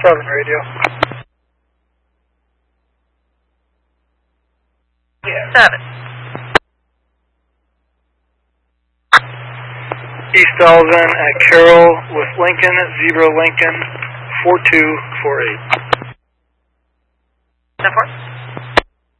7 radio. 7. East Alvin at Carroll with Lincoln, 0 Lincoln, 4248. 10-4.